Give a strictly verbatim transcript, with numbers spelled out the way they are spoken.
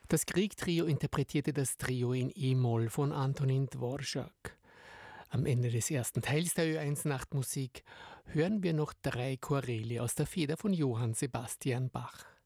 Das Grieg-Trio interpretierte das Trio in E-Moll von Antonin Dvorak. Am Ende des ersten Teils der Ö eins Nachtmusik hören wir noch drei Choräle aus der Feder von Johann Sebastian Bach.